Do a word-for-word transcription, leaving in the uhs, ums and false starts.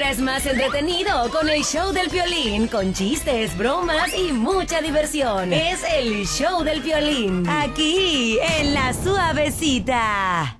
día es más entretenido con el show del Piolín, con chistes, bromas y mucha diversión. Es el show del Piolín, aquí en La Suavecita.